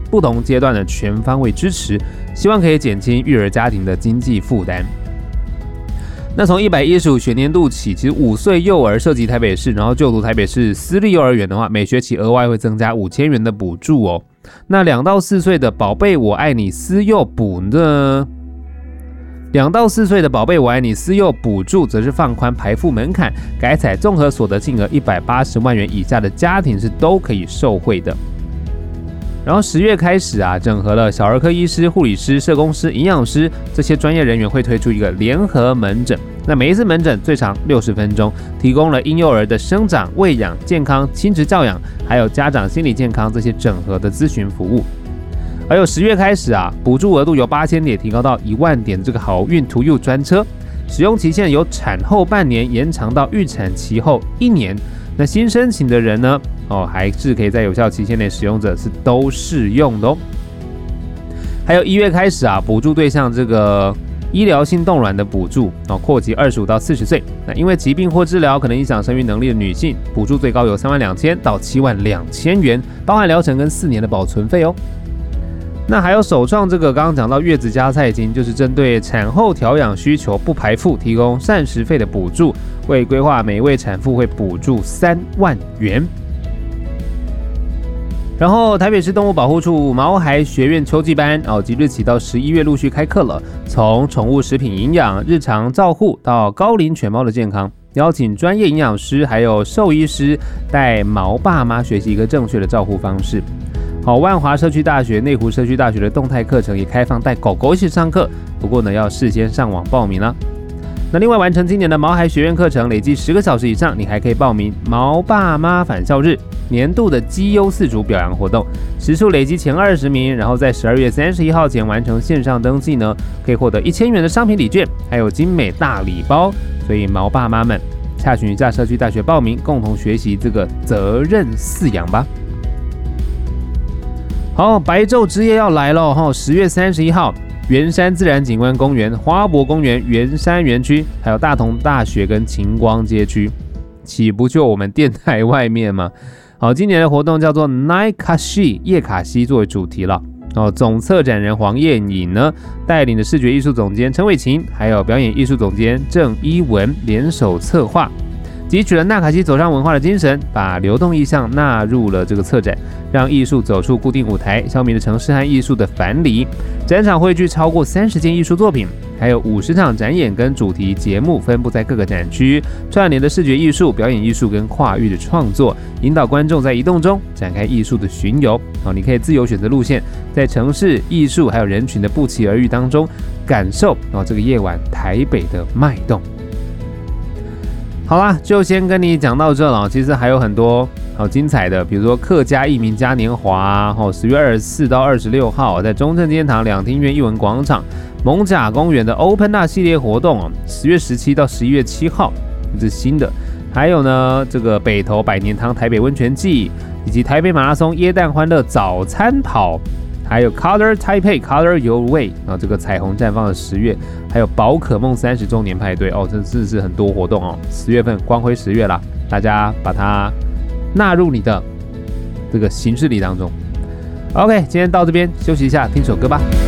不同阶段的全方位支持，希望可以减轻育儿家庭的经济负担。那从115学年度起，其实5岁幼儿涉及台北市，然后就读台北市私立幼儿园的话，每学期额外会增加5000元的补助哦。那2到4岁的宝贝我爱你私幼补呢？2到4岁的宝贝我爱你私幼补助则是放宽排付门槛，改采综合所得净额180万元以下的家庭是都可以受惠的。然后10月开始啊，整合了小儿科医师、护理师、社工师、营养师这些专业人员会推出一个联合门诊。那每一次门诊最长60分钟，提供了婴幼儿的生长、喂养、健康、亲职教养，还有家长心理健康这些整合的咨询服务。还有10月开始啊，补助额度由8000点提高到1万点，这个好运 To You 专车使用期限由产后半年延长到预产期后1年。那新申请的人呢，还是可以在有效期限内使用者是都适用的哦。还有1月开始啊，补助对象这个医疗性冻卵的补助扩及25到40岁。那因为疾病或治疗可能影响生育能力的女性，补助最高由32000到72000元，包含疗程跟4年的保存费哦。那还有首创这个刚刚讲到月子加菜金，就是针对产后调养需求不排付，提供膳食费的补助，为规划每位产妇会补助3万元。然后台北市动物保护处毛孩学院秋季班即日起到11月陆续开课了，从宠物食品营养、日常照护到高龄犬猫的健康，邀请专业营养师还有兽医师带毛爸妈学习一个正确的照护方式。万华社区大学、内湖社区大学的动态课程也开放带狗狗一起上课，不过呢要事先上网报名啦。那另外完成今年的毛孩学院课程累计10个小时以上，你还可以报名毛爸妈返校日年度的绩优4组表扬活动，时数累积前20名，然后在12月31号前完成线上登记呢，可以获得1000元的商品礼券，还有精美大礼包。所以毛爸妈们洽询一下社区大学报名，共同学习这个责任饲养吧。好，白昼之夜要来了10月31号，圆山自然景观公园、花博公园、圆山园区，还有大同大学跟晴光街区，岂不就我们电台外面吗？好，今年的活动叫做 Night Kashi 夜卡西作为主题了。总策展人黄燕颖呢，带领的视觉艺术总监陈伟琴，还有表演艺术总监郑一文联手策划，汲取了纳卡西走上文化的精神，把流动意象纳入了这个策展，让艺术走出固定舞台，消弭了城市和艺术的樊篱。展场汇聚超过30件艺术作品，还有50场展演跟主题节目分布在各个展区，串联的视觉艺术、表演艺术跟跨域的创作，引导观众在移动中展开艺术的巡游。你可以自由选择路线，在城市艺术还有人群的不期而遇当中，感受这个夜晚台北的脉动。好啦，就先跟你讲到这了。其实还有很多好精彩的，比如说客家艺名嘉年华10月24到26号在中正纪念堂两厅院艺文广场艋舺公园的 Open 大系列活动10月17到11月7号，这是新的。还有呢，这个北投百年堂台北温泉季，以及台北马拉松耶诞欢乐早餐跑，还有 Color Taipei Color Your Way 这个彩虹绽放的10月，还有宝可梦30周年派对真的是很多活动10月份光辉10月啦，大家把它纳入你的这个行事历当中。OK， 今天到这边休息一下，听首歌吧。